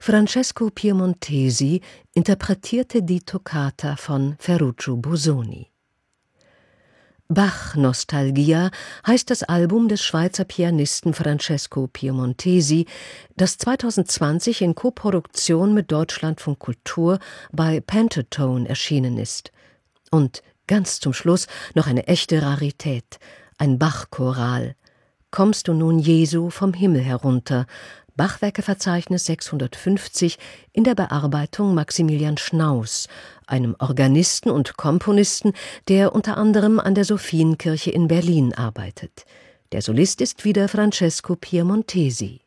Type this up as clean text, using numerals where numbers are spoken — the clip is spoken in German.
Francesco Piemontesi interpretierte die Toccata von Ferruccio Busoni. Bach-Nostalgia heißt das Album des Schweizer Pianisten Francesco Piemontesi, das 2020 in Koproduktion mit Deutschlandfunk Kultur bei Pentatone erschienen ist. Und ganz zum Schluss noch eine echte Rarität, ein Bach-Choral. »Kommst du nun, Jesu, vom Himmel herunter«, Bachwerkeverzeichnis 650 in der Bearbeitung Maximilian Schnaus, einem Organisten und Komponisten, der unter anderem an der Sophienkirche in Berlin arbeitet. Der Solist ist wieder Francesco Piemontesi.